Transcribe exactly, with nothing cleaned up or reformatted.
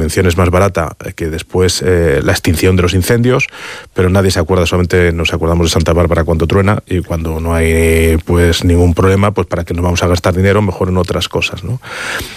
prevención es más barata que después eh, la extinción de los incendios, pero nadie se acuerda, solamente nos acordamos de Santa Bárbara cuando truena, y cuando no hay pues ningún problema, pues para qué nos vamos a gastar dinero, mejor en otras cosas, ¿no?